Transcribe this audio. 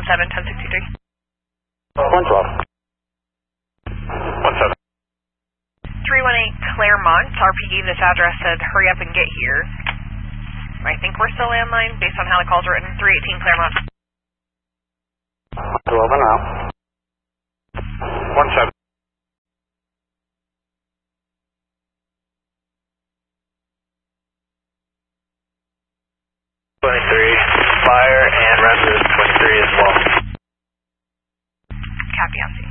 17, 1063. 112. 17. 318 Claremont. RP gave this address, said hurry up and get here. I think we're still landline based on how the call's written. 318 Claremont. 12 and out. 17. 23, fire and resident 23 as well. Copy, I'll see.